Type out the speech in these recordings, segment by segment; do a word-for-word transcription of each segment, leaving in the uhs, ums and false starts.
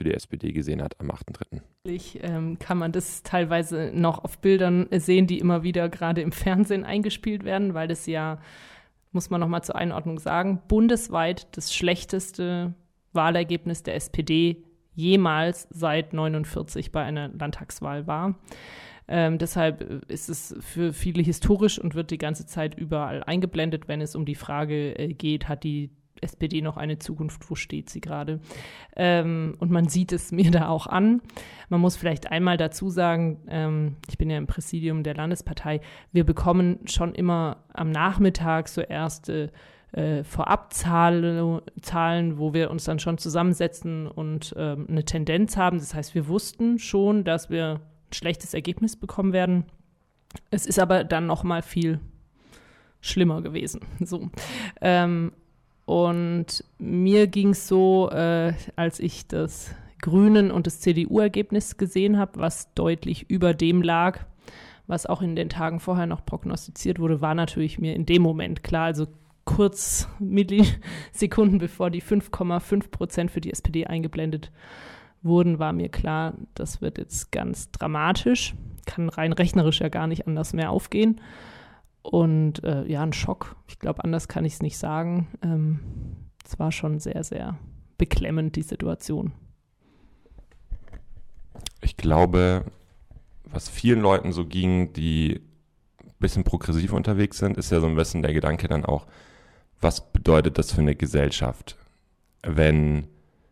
für die S P D gesehen hat am achten dritten Ähm, kann man das teilweise noch auf Bildern sehen, die immer wieder gerade im Fernsehen eingespielt werden, weil das ja, muss man nochmal zur Einordnung sagen, bundesweit das schlechteste Wahlergebnis der S P D jemals seit neunundvierzig bei einer Landtagswahl war. Ähm, deshalb ist es für viele historisch und wird die ganze Zeit überall eingeblendet, wenn es um die Frage äh, geht, hat die S P D noch eine Zukunft, wo steht sie gerade? Ähm, und man sieht es mir da auch an. Man muss vielleicht einmal dazu sagen, ähm, ich bin ja im Präsidium der Landespartei, wir bekommen schon immer am Nachmittag so erste äh, Vorabzahlen, Zahlen, wo wir uns dann schon zusammensetzen und ähm, eine Tendenz haben. Das heißt, wir wussten schon, dass wir ein schlechtes Ergebnis bekommen werden. Es ist aber dann noch mal viel schlimmer gewesen. So. Ähm, Und mir ging es so, äh, als ich das Grünen- und das C D U-Ergebnis gesehen habe, was deutlich über dem lag, was auch in den Tagen vorher noch prognostiziert wurde, war natürlich mir in dem Moment klar, also kurz Millisekunden bevor die fünf Komma fünf Prozent für die S P D eingeblendet wurden, war mir klar, das wird jetzt ganz dramatisch, kann rein rechnerisch ja gar nicht anders mehr aufgehen. Und äh, ja, ein Schock. Ich glaube, anders kann ich es nicht sagen. Ähm, es war schon sehr, sehr beklemmend, die Situation. Ich glaube, was vielen Leuten so ging, die ein bisschen progressiv unterwegs sind, ist ja so ein bisschen der Gedanke dann auch, was bedeutet das für eine Gesellschaft, wenn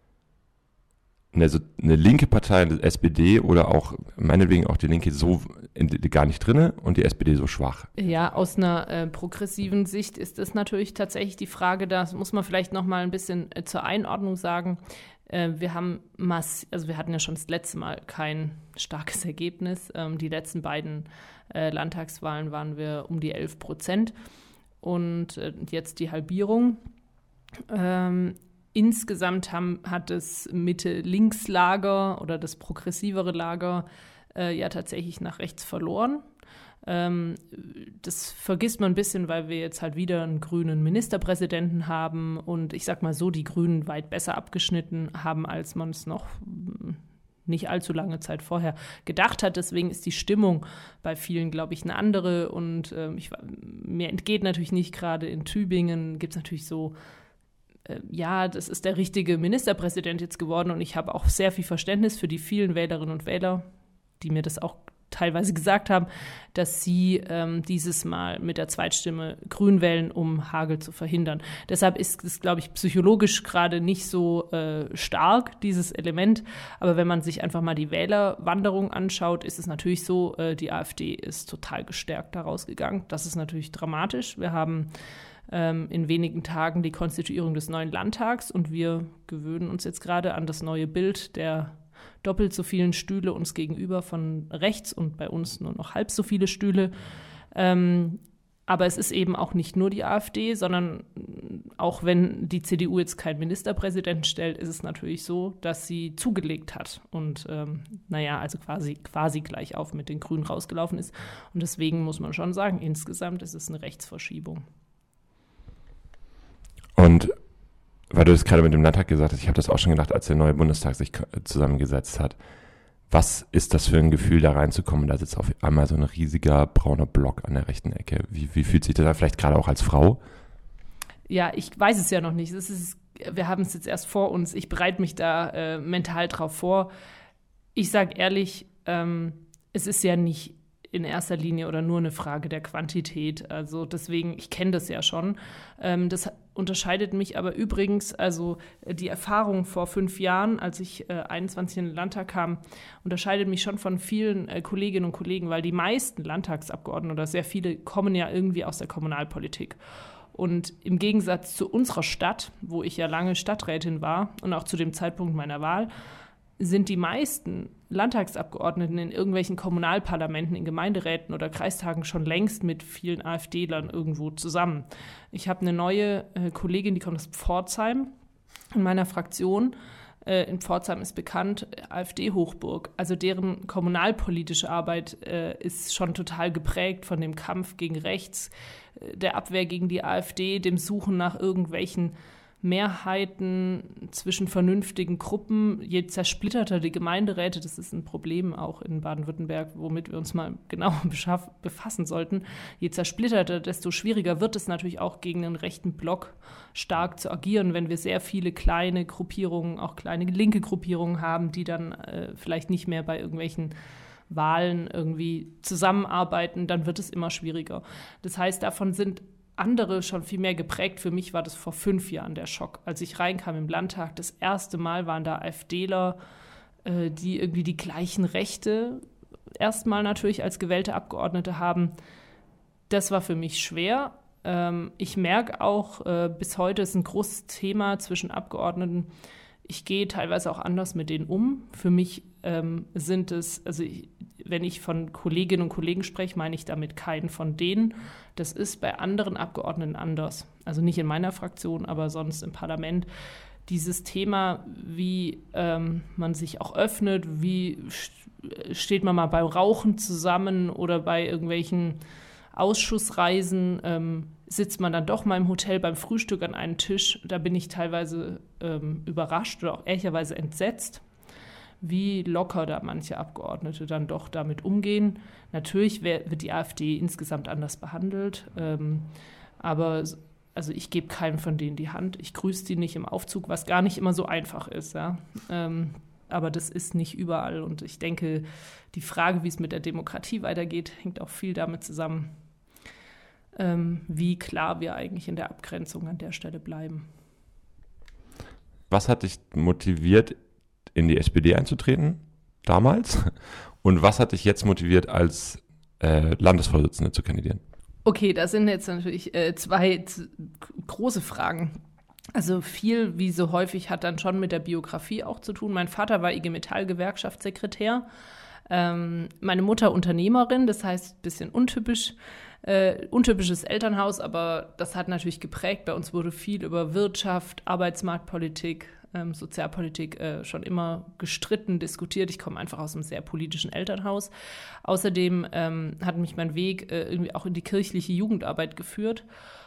eine, so eine linke Partei, die S P D oder auch meinetwegen auch die Linke so in, gar nicht drinne und die S P D so schwach. Ja, aus einer äh, progressiven Sicht ist das natürlich tatsächlich die Frage, da muss man vielleicht noch mal ein bisschen äh, zur Einordnung sagen. Äh, wir haben mass- also wir hatten ja schon das letzte Mal kein starkes Ergebnis. Ähm, die letzten beiden äh, Landtagswahlen waren wir um die elf Prozent und äh, jetzt die Halbierung. Ähm, Insgesamt haben, hat das Mitte-Links-Lager oder das progressivere Lager äh, ja tatsächlich nach rechts verloren. Ähm, das vergisst man ein bisschen, weil wir jetzt halt wieder einen grünen Ministerpräsidenten haben und ich sag mal so, die Grünen weit besser abgeschnitten haben, als man es noch nicht allzu lange Zeit vorher gedacht hat. Deswegen ist die Stimmung bei vielen, glaube ich, eine andere. Und äh, ich, mir entgeht natürlich nicht, gerade in Tübingen gibt es natürlich so, ja, das ist der richtige Ministerpräsident jetzt geworden und ich habe auch sehr viel Verständnis für die vielen Wählerinnen und Wähler, die mir das auch teilweise gesagt haben, dass sie ähm, dieses Mal mit der Zweitstimme Grün wählen, um Hagel zu verhindern. Deshalb ist es, glaube ich, psychologisch gerade nicht so äh, stark, dieses Element. Aber wenn man sich einfach mal die Wählerwanderung anschaut, ist es natürlich so, äh, die AfD ist total gestärkt daraus gegangen. Das ist natürlich dramatisch. Wir haben in wenigen Tagen die Konstituierung des neuen Landtags und wir gewöhnen uns jetzt gerade an das neue Bild der doppelt so vielen Stühle uns gegenüber von rechts und bei uns nur noch halb so viele Stühle. Ähm, aber es ist eben auch nicht nur die AfD, sondern auch wenn die C D U jetzt keinen Ministerpräsidenten stellt, ist es natürlich so, dass sie zugelegt hat und ähm, naja, also quasi, quasi gleich auf mit den Grünen rausgelaufen ist. Und deswegen muss man schon sagen, insgesamt ist es eine Rechtsverschiebung. Und weil du das gerade mit dem Landtag gesagt hast, ich habe das auch schon gedacht, als der neue Bundestag sich zusammengesetzt hat. Was ist das für ein Gefühl, da reinzukommen? Da sitzt auf einmal so ein riesiger brauner Block an der rechten Ecke. Wie, wie fühlt sich das da vielleicht gerade auch als Frau? Ja, ich weiß es ja noch nicht. Das ist, wir haben es jetzt erst vor uns. Ich bereite mich da äh, mental drauf vor. Ich sage ehrlich, ähm, es ist ja nicht in erster Linie oder nur eine Frage der Quantität. Also deswegen, ich kenne das ja schon. Ähm, das unterscheidet mich aber übrigens, also die Erfahrung vor fünf Jahren, als ich äh, einundzwanzig in den Landtag kam, unterscheidet mich schon von vielen äh, Kolleginnen und Kollegen, weil die meisten Landtagsabgeordneten oder sehr viele kommen ja irgendwie aus der Kommunalpolitik. Und im Gegensatz zu unserer Stadt, wo ich ja lange Stadträtin war und auch zu dem Zeitpunkt meiner Wahl, sind die meisten Landtagsabgeordneten in irgendwelchen Kommunalparlamenten, in Gemeinderäten oder Kreistagen schon längst mit vielen AfDlern irgendwo zusammen. Ich habe eine neue äh, Kollegin, die kommt aus Pforzheim in meiner Fraktion. Äh, in Pforzheim ist bekannt, AfD-Hochburg. Also deren kommunalpolitische Arbeit äh, ist schon total geprägt von dem Kampf gegen rechts, äh, der Abwehr gegen die AfD, dem Suchen nach irgendwelchen Mehrheiten zwischen vernünftigen Gruppen. Je zersplitterter die Gemeinderäte, das ist ein Problem auch in Baden-Württemberg, womit wir uns mal genau befassen sollten. Je zersplitterter, desto schwieriger wird es natürlich auch gegen den rechten Block stark zu agieren, wenn wir sehr viele kleine Gruppierungen, auch kleine linke Gruppierungen haben, die dann äh, vielleicht nicht mehr bei irgendwelchen Wahlen irgendwie zusammenarbeiten, dann wird es immer schwieriger. Das heißt, davon sind andere schon viel mehr geprägt. Für mich war das vor fünf Jahren der Schock. Als ich reinkam im Landtag, das erste Mal waren da AfDler, äh, die irgendwie die gleichen Rechte erstmal natürlich als gewählte Abgeordnete haben. Das war für mich schwer. Ähm, ich merke auch, äh, bis heute ist ein großes Thema zwischen Abgeordneten. Ich gehe teilweise auch anders mit denen um. Für mich ähm, sind es, also ich, wenn ich von Kolleginnen und Kollegen spreche, meine ich damit keinen von denen. Das ist bei anderen Abgeordneten anders. Also nicht in meiner Fraktion, aber sonst im Parlament. Dieses Thema, wie ähm, man sich auch öffnet, wie steht man mal beim Rauchen zusammen oder bei irgendwelchen Ausschussreisen, ähm, sitzt man dann doch mal im Hotel beim Frühstück an einem Tisch. Da bin ich teilweise ähm, überrascht oder auch ehrlicherweise entsetzt, wie locker da manche Abgeordnete dann doch damit umgehen. Natürlich wird die AfD insgesamt anders behandelt, ähm, aber also ich gebe keinem von denen die Hand. Ich grüße die nicht im Aufzug, was gar nicht immer so einfach ist. Ja? Ähm, aber das ist nicht überall. Und ich denke, die Frage, wie es mit der Demokratie weitergeht, hängt auch viel damit zusammen, ähm, wie klar wir eigentlich in der Abgrenzung an der Stelle bleiben. Was hat dich motiviert, in die S P D einzutreten, damals? Und was hat dich jetzt motiviert, als äh, Landesvorsitzende zu kandidieren? Okay, das sind jetzt natürlich äh, zwei z- große Fragen. Also viel, wie so häufig, hat dann schon mit der Biografie auch zu tun. Mein Vater war I G Metall-Gewerkschaftssekretär, ähm, meine Mutter Unternehmerin, das heißt ein bisschen untypisch, äh, untypisches Elternhaus, aber das hat natürlich geprägt. Bei uns wurde viel über Wirtschaft, Arbeitsmarktpolitik, ähm, Sozialpolitik äh, schon immer gestritten, diskutiert. Ich komme einfach aus einem sehr politischen Elternhaus. Außerdem ähm, hat mich mein Weg äh, irgendwie auch in die kirchliche Jugendarbeit geführt.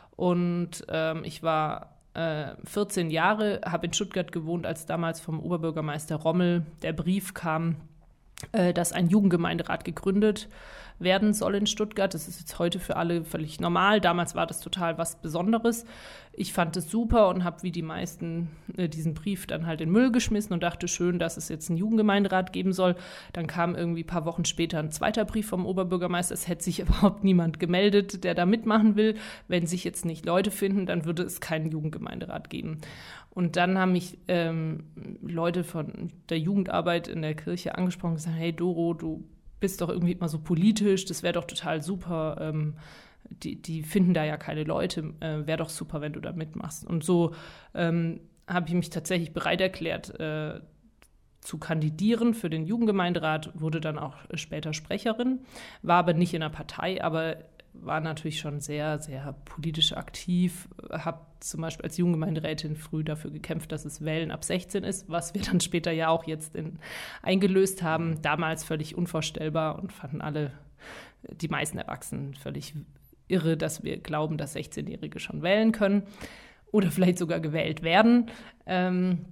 Und ähm, ich war äh, vierzehn Jahre, habe in Stuttgart gewohnt, als damals vom Oberbürgermeister Rommel der Brief kam, äh, dass ein Jugendgemeinderat gegründet werden soll in Stuttgart. Das ist jetzt heute für alle völlig normal. Damals war das total was Besonderes. Ich fand es super und habe wie die meisten äh, diesen Brief dann halt in den Müll geschmissen und dachte, schön, dass es jetzt einen Jugendgemeinderat geben soll. Dann kam irgendwie ein paar Wochen später ein zweiter Brief vom Oberbürgermeister. Es hätte sich überhaupt niemand gemeldet, der da mitmachen will. Wenn sich jetzt nicht Leute finden, dann würde es keinen Jugendgemeinderat geben. Und dann haben mich ähm, Leute von der Jugendarbeit in der Kirche angesprochen und gesagt, hey Doro, du bist doch irgendwie immer so politisch, das wäre doch total super, ähm, die, die finden da ja keine Leute, äh, wäre doch super, wenn du da mitmachst. Und so ähm, habe ich mich tatsächlich bereit erklärt, äh, zu kandidieren für den Jugendgemeinderat, wurde dann auch später Sprecherin, war aber nicht in der Partei, aber war natürlich schon sehr, sehr politisch aktiv, habe zum Beispiel als Jugendgemeinderätin früh dafür gekämpft, dass es Wählen ab sechzehn ist, was wir dann später ja auch jetzt in, eingelöst haben. Damals völlig unvorstellbar und fanden alle, die meisten Erwachsenen, völlig irre, dass wir glauben, dass sechzehnjährige schon wählen können oder vielleicht sogar gewählt werden. Ähm,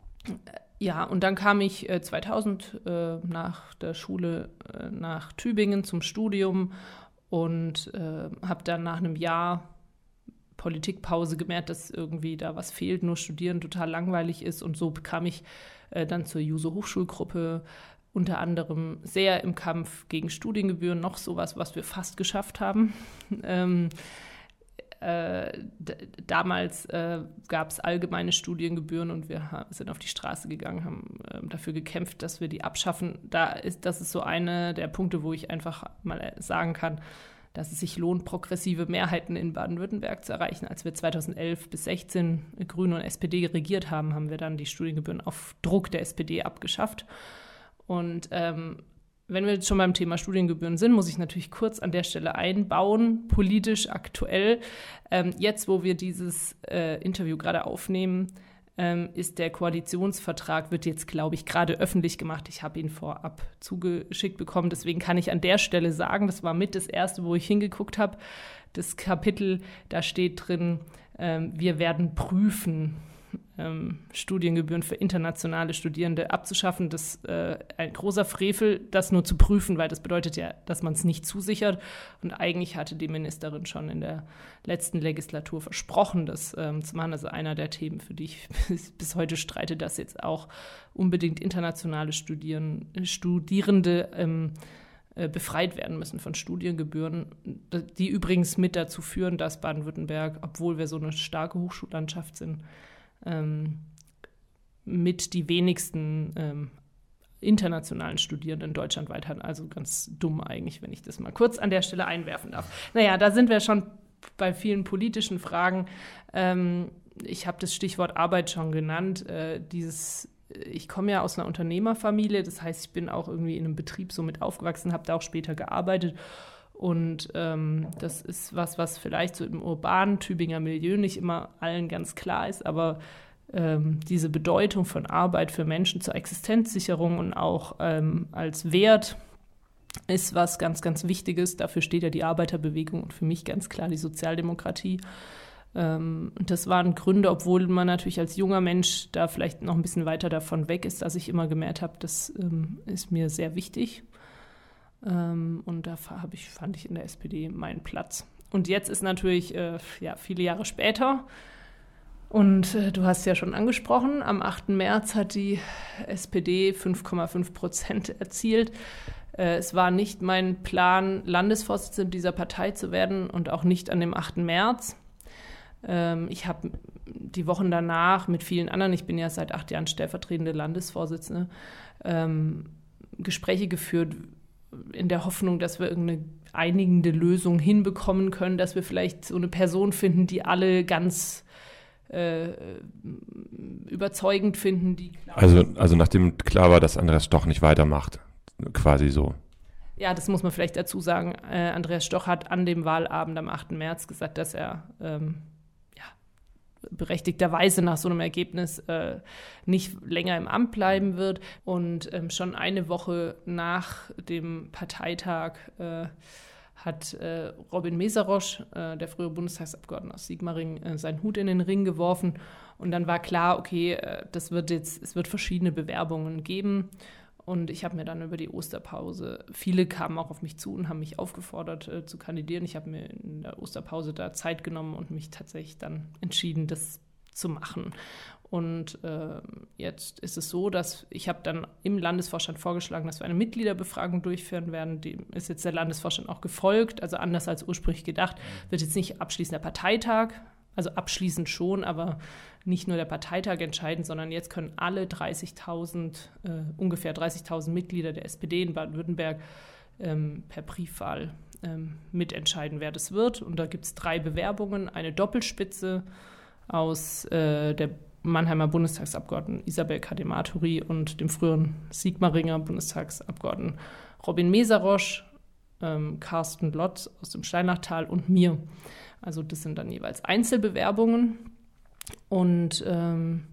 ja, und dann kam ich äh, zweitausend äh, nach der Schule äh, nach Tübingen zum Studium und äh, habe dann nach einem Jahr Politikpause gemerkt, dass irgendwie da was fehlt, nur Studieren total langweilig ist. Und so kam ich äh, dann zur Juso-Hochschulgruppe, unter anderem sehr im Kampf gegen Studiengebühren, noch sowas, was wir fast geschafft haben. ähm, äh, d- damals äh, gab es allgemeine Studiengebühren und wir ha- sind auf die Straße gegangen, haben äh, dafür gekämpft, dass wir die abschaffen. Da ist, das ist so einer der Punkte, wo ich einfach mal sagen kann, dass es sich lohnt, progressive Mehrheiten in Baden-Württemberg zu erreichen. Als wir zweitausendelf bis sechzehn Grüne und S P D regiert haben, haben wir dann die Studiengebühren auf Druck der S P D abgeschafft. Und ähm, wenn wir jetzt schon beim Thema Studiengebühren sind, muss ich natürlich kurz an der Stelle einbauen, politisch aktuell. Ähm, jetzt, wo wir dieses äh, Interview gerade aufnehmen, ähm, ist der Koalitionsvertrag, wird jetzt, glaube ich, gerade öffentlich gemacht. Ich habe ihn vorab zugeschickt bekommen. Deswegen kann ich an der Stelle sagen, das war mit das Erste, wo ich hingeguckt habe, das Kapitel, da steht drin, ähm, wir werden prüfen, ähm, Studiengebühren für internationale Studierende abzuschaffen. Das ist äh, ein großer Frevel, das nur zu prüfen, weil das bedeutet ja, dass man es nicht zusichert. Und eigentlich hatte die Ministerin schon in der letzten Legislatur versprochen, das ähm, zu machen. Das ist einer der Themen, für die ich bis heute streite, dass jetzt auch unbedingt internationale Studieren, Studierende ähm, befreit werden müssen von Studiengebühren, die übrigens mit dazu führen, dass Baden-Württemberg, obwohl wir so eine starke Hochschullandschaft sind, ähm, mit die wenigsten ähm, internationalen Studierenden deutschlandweit hat. Also ganz dumm eigentlich, wenn ich das mal kurz an der Stelle einwerfen darf. Naja, da sind wir schon bei vielen politischen Fragen. Ähm, ich habe das Stichwort Arbeit schon genannt. Äh, dieses Ich komme ja aus einer Unternehmerfamilie, das heißt, ich bin auch irgendwie in einem Betrieb so mit aufgewachsen, habe da auch später gearbeitet. Und ähm, das ist was, was vielleicht so im urbanen Tübinger Milieu nicht immer allen ganz klar ist, aber ähm, diese Bedeutung von Arbeit für Menschen zur Existenzsicherung und auch ähm, als Wert ist was ganz, ganz Wichtiges. Dafür steht ja die Arbeiterbewegung und für mich ganz klar die Sozialdemokratie. Ähm, und das waren Gründe, obwohl man natürlich als junger Mensch da vielleicht noch ein bisschen weiter davon weg ist, dass ich immer gemerkt habe, das ähm, ist mir sehr wichtig. Ähm, und da hab ich, fand ich in der S P D meinen Platz. Und jetzt ist natürlich äh, ja, viele Jahre später, und äh, du hast ja schon angesprochen, am achten März hat die S P D fünf Komma fünf Prozent erzielt. Äh, es war nicht mein Plan, Landesvorsitzende dieser Partei zu werden und auch nicht an dem achten März. Ich habe die Wochen danach mit vielen anderen, ich bin ja seit acht Jahren stellvertretende Landesvorsitzende, ähm, Gespräche geführt in der Hoffnung, dass wir irgendeine einigende Lösung hinbekommen können, dass wir vielleicht so eine Person finden, die alle ganz äh, überzeugend finden. Die also, also nachdem klar war, dass Andreas Stoch nicht weitermacht, quasi so. Ja, das muss man vielleicht dazu sagen. Äh, Andreas Stoch hat an dem Wahlabend am achten März gesagt, dass er ähm, berechtigterweise nach so einem Ergebnis äh, nicht länger im Amt bleiben wird. Und ähm, schon eine Woche nach dem Parteitag äh, hat äh, Robin Meserosch, äh, der frühere Bundestagsabgeordnete aus Sigmaringen, äh, seinen Hut in den Ring geworfen. Und dann war klar, okay, äh, das wird jetzt, es wird verschiedene Bewerbungen geben. Und ich habe mir dann über die Osterpause, viele kamen auch auf mich zu und haben mich aufgefordert äh, zu kandidieren. Ich habe mir in der Osterpause da Zeit genommen und mich tatsächlich dann entschieden, das zu machen. Und äh, jetzt ist es so, dass ich habe dann im Landesvorstand vorgeschlagen, dass wir eine Mitgliederbefragung durchführen werden. Dem ist jetzt der Landesvorstand auch gefolgt. Also anders als ursprünglich gedacht, wird jetzt nicht abschließend der Parteitag, also abschließend schon, aber nicht nur der Parteitag entscheiden, sondern jetzt können alle dreißigtausend, äh, ungefähr dreißigtausend Mitglieder der S P D in Baden-Württemberg ähm, per Briefwahl ähm, mitentscheiden, wer das wird. Und da gibt es drei Bewerbungen, eine Doppelspitze aus äh, der Mannheimer Bundestagsabgeordneten Isabel Kadematuri und dem früheren Sigmaringer Bundestagsabgeordneten Robin Meserosch, ähm, Carsten Lotz aus dem Steinachtal und mir. Also das sind dann jeweils Einzelbewerbungen. Und ähm,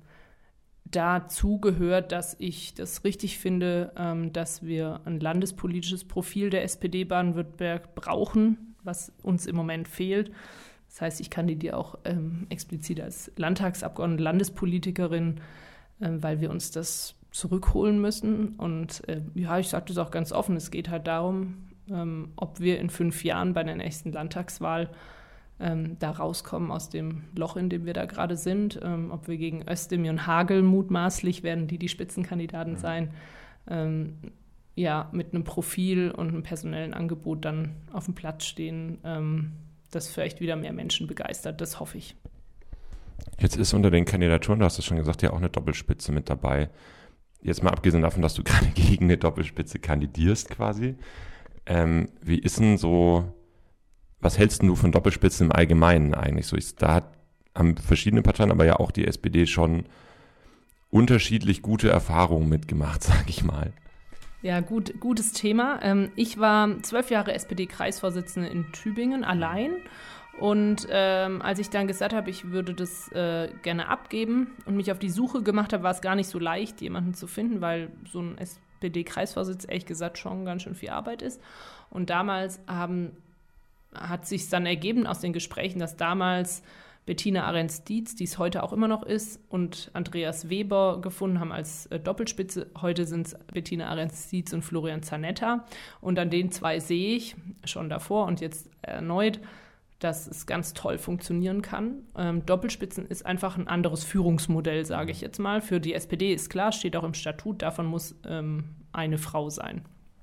dazu gehört, dass ich das richtig finde, ähm, dass wir ein landespolitisches Profil der S P D Baden-Württemberg brauchen, was uns im Moment fehlt. Das heißt, ich kandidiere auch ähm, explizit als Landtagsabgeordnete, Landespolitikerin, äh, weil wir uns das zurückholen müssen. Und äh, ja, ich sage das auch ganz offen, es geht halt darum, ähm, ob wir in fünf Jahren bei der nächsten Landtagswahl Ähm, da rauskommen aus dem Loch, in dem wir da gerade sind, ähm, ob wir gegen Özdemir und Hagel mutmaßlich werden, die die Spitzenkandidaten sein, ähm, ja, mit einem Profil und einem personellen Angebot dann auf dem Platz stehen, ähm, das vielleicht wieder mehr Menschen begeistert, das hoffe ich. Jetzt ist unter den Kandidaturen, du hast es schon gesagt, ja auch eine Doppelspitze mit dabei. Jetzt mal abgesehen davon, dass du gerade gegen eine Doppelspitze kandidierst quasi, ähm, wie ist denn so... Was hältst du von Doppelspitzen im Allgemeinen eigentlich? So ist, da hat, haben verschiedene Parteien, aber ja auch die S P D schon unterschiedlich gute Erfahrungen mitgemacht, sag ich mal. Ja, gut, gutes Thema. Ähm, ich war zwölf Jahre S P D-Kreisvorsitzende in Tübingen allein. Und ähm, als ich dann gesagt habe, ich würde das äh, gerne abgeben und mich auf die Suche gemacht habe, war es gar nicht so leicht, jemanden zu finden, weil so ein S P D-Kreisvorsitz ehrlich gesagt schon ganz schön viel Arbeit ist. Und damals haben hat sich dann ergeben aus den Gesprächen, dass damals Bettina Ahrens-Dietz, die es heute auch immer noch ist, und Andreas Weber gefunden haben als äh, Doppelspitze. Heute sind es Bettina Ahrens-Dietz und Florian Zanetta. Und an den zwei sehe ich schon davor und jetzt erneut, dass es ganz toll funktionieren kann. Ähm, Doppelspitzen ist einfach ein anderes Führungsmodell, sage ich jetzt mal. Für die S P D ist klar, steht auch im Statut, davon muss ähm, eine Frau sein.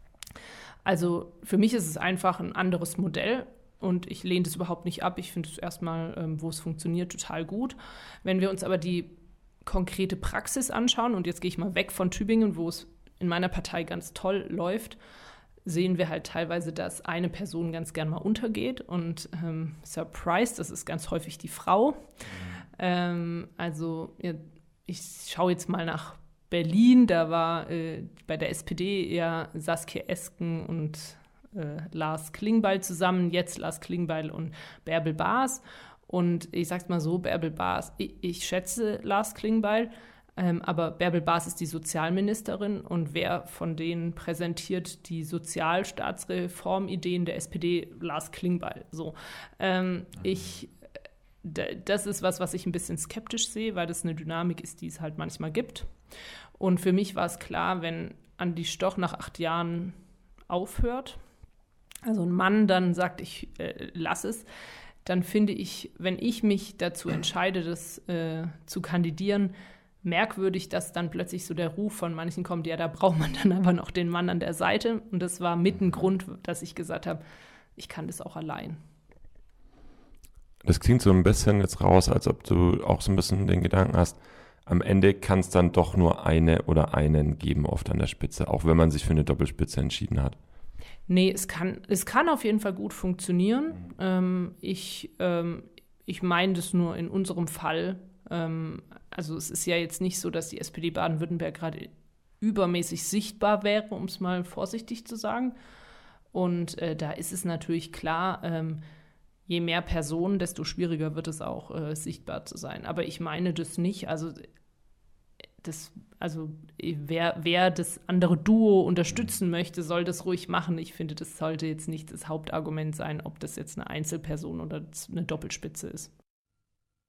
Also für mich ist es einfach ein anderes Modell und ich lehne das überhaupt nicht ab. Ich finde es erstmal, ähm, wo es funktioniert, total gut. Wenn wir uns aber die konkrete Praxis anschauen, und jetzt gehe ich mal weg von Tübingen, wo es in meiner Partei ganz toll läuft, sehen wir halt teilweise, dass eine Person ganz gern mal untergeht und ähm, surprise, das ist ganz häufig die Frau. Mhm. Ähm, also ja, ich schaue jetzt mal nach Berlin, da war äh, bei der S P D eher Saskia Esken und äh, Lars Klingbeil zusammen, jetzt Lars Klingbeil und Bärbel Baas. Und ich sag's mal so, Bärbel Baas, ich, ich schätze Lars Klingbeil, Ähm, aber Bärbel Baas ist die Sozialministerin und wer von denen präsentiert die Sozialstaatsreformideen der S P D? Lars Klingbeil. So, ähm, mhm. ich, d- das ist was, was ich ein bisschen skeptisch sehe, weil das eine Dynamik ist, die es halt manchmal gibt. Und für mich war es klar, wenn Andi Stoch nach acht Jahren aufhört, also ein Mann dann sagt, ich äh, lass es, dann finde ich, wenn ich mich dazu entscheide, das äh, zu kandidieren, merkwürdig, dass dann plötzlich so der Ruf von manchen kommt, ja, da braucht man dann aber noch den Mann an der Seite. Und das war mit ein Grund, dass ich gesagt habe, ich kann das auch allein. Das klingt so ein bisschen jetzt raus, als ob du auch so ein bisschen den Gedanken hast, am Ende kann es dann doch nur eine oder einen geben, oft an der Spitze, auch wenn man sich für eine Doppelspitze entschieden hat. Nee, es kann, es kann auf jeden Fall gut funktionieren. Mhm. Ähm, ich ähm, ich meine das nur in unserem Fall. Ähm, also es ist ja jetzt nicht so, dass die S P D Baden-Württemberg gerade übermäßig sichtbar wäre, um es mal vorsichtig zu sagen. Und äh, da ist es natürlich klar, ähm, je mehr Personen, desto schwieriger wird es auch, äh, sichtbar zu sein. Aber ich meine das nicht. Also, das, also wer, wer das andere Duo unterstützen möchte, soll das ruhig machen. Ich finde, das sollte jetzt nicht das Hauptargument sein, ob das jetzt eine Einzelperson oder eine Doppelspitze ist.